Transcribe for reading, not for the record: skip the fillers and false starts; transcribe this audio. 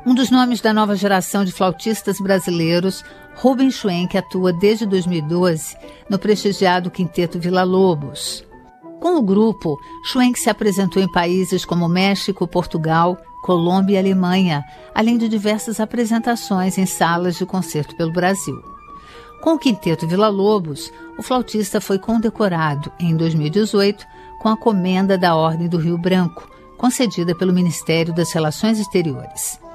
Um dos nomes da nova geração de flautistas brasileiros, Rubem Schwenk atua desde 2012 no prestigiado Quinteto Villa-Lobos. Com o grupo, Schwenk se apresentou em países como México, Portugal, Colômbia e Alemanha, além de diversas apresentações em salas de concerto pelo Brasil. Com o Quinteto Villa-Lobos, o flautista foi condecorado, em 2018, com a Comenda da Ordem do Rio Branco, concedida pelo Ministério das Relações Exteriores.